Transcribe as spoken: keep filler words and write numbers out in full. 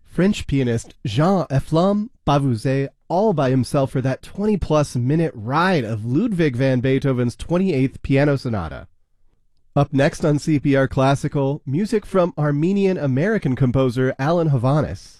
French pianist Jean-Efflam Bavouzet all by himself for that twenty-plus minute ride of Ludwig van Beethoven's twenty-eighth Piano Sonata. Up next on C P R Classical, music from Armenian-American composer Alan Hovhaness.